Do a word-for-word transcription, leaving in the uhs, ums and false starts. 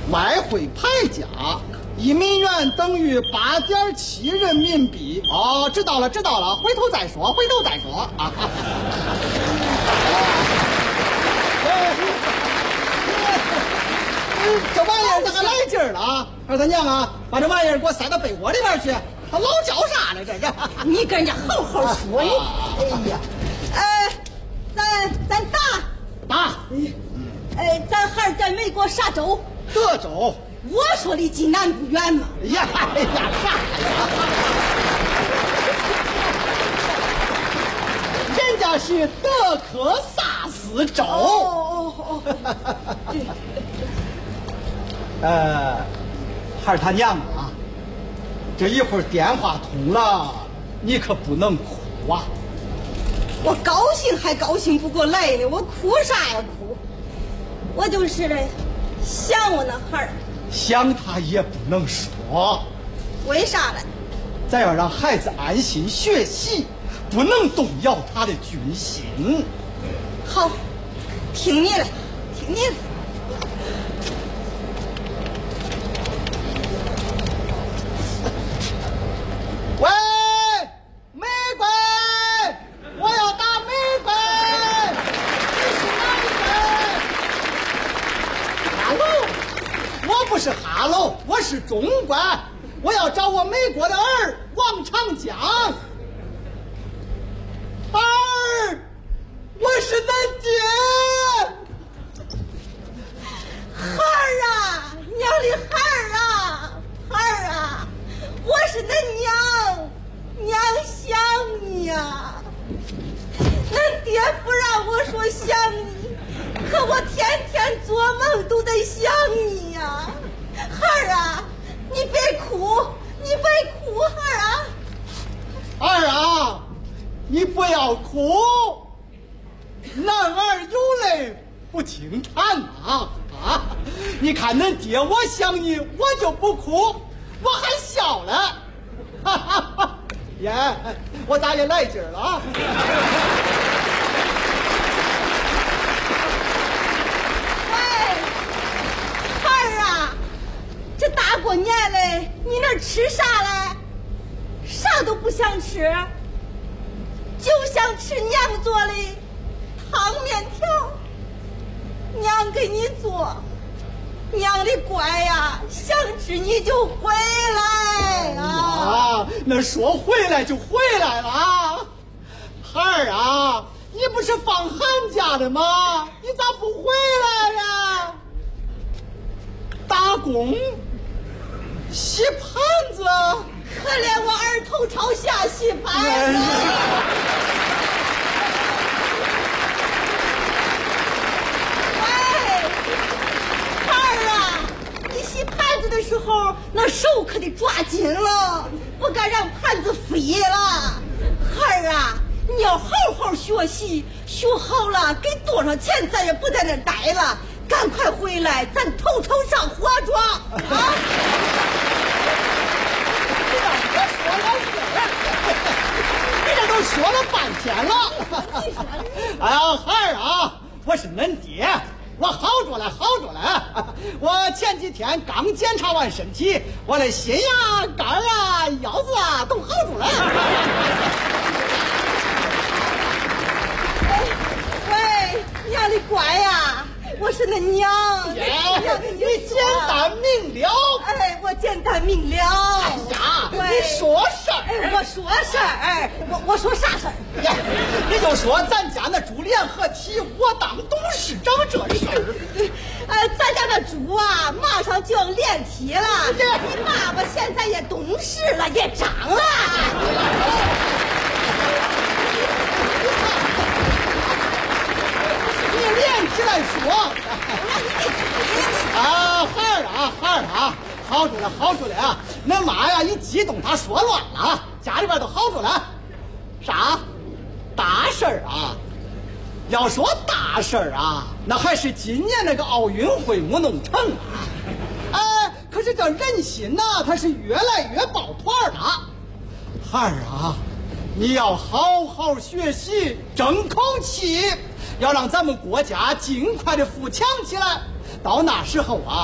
外汇派价，一美元等于八点七人民币。哦，知道了，知道了，回头再说，回头再说啊。这玩意儿咋来劲儿了啊？二大娘啊，把这玩意儿给我塞到被窝里边去。他老叫啥呢？这个， 你跟人家好好说你。哎呀，呃，咱咱打打， 呃，咱孩儿在美国啥州？ 德州。 我说离济南不远嘛。 呀哎呀，啥呀？人家是德克萨斯州。 哦哦哦。 呃，孩儿他娘啊，这一会儿电话通了，你可不能哭啊！ 我高兴还高兴不过来呢，我哭啥呀哭？我就是嘞，想我那孩儿。 想他也不能说。 为啥嘞？ 咱要让孩子安心学习，不能动摇他的军心。 好，听你的，听你的。 喂，玫瑰，我要打玫瑰，你是哪一个？哈喽，我不是哈喽，我是中官，我要找我美国的儿王长江。儿，我是恁爹。 孩儿啊，娘的孩儿啊，孩儿啊，我是恁娘，娘想你呀。恁爹不让我说想你，可我天天做梦都在想你呀。孩儿啊，你别哭，你别哭，孩儿啊。 儿啊，你不要哭，男儿有泪不轻弹啊啊！你看恁爹，我想你，我就不哭，我还笑了，哈哈哈！耶，我咋也来劲儿了啊！ 喂，孩儿啊，这大过年嘞，你那吃啥嘞？啥都不想吃，就想吃娘做的汤面条。娘给你做，娘的乖呀，想吃你就回来啊！ 啊，那说回来就回来了啊！孩儿啊，你不是放寒假的吗？你咋不回来呀？打工，洗盘子。 可怜我儿头朝下洗盘子。喂，孩儿啊，你洗盘子的时候那手可得抓紧了，不该让盘子飞了。孩儿啊，你要好好学习，学好了给多少钱咱也不在那儿待了，赶快回来，咱头头上火庄啊！ 说了你这都说了半天了。哎呀，孩儿啊，我是恁爹，我好着了，好着了。我前几天刚检查完身体，我的心呀、肝啊、腰子啊都好着了。 喂，娘的乖呀，我是恁娘。 娘给你简单明了。 哎，我简单明了。 哎呀，你说事儿。 哎，我说事儿。我我说啥事儿？ 你就说咱家那猪联合体，我当董事长这事儿。 呃，咱家那猪啊，马上就要连体了。你爸爸现在也懂事了，也长了。 你连起来说。啊，孩儿啊，孩儿啊，好着了，好着了啊！恁妈呀，一激动，她说乱了，家里边都好着了。啥？大事儿啊！要说大事儿啊，那还是今年那个奥运会没弄成啊。哎，可是这人心呐、啊，它是越来越抱团了。孩儿啊，你要好好学习，争口气，要让咱们国家尽快的富强起来。到那时候啊。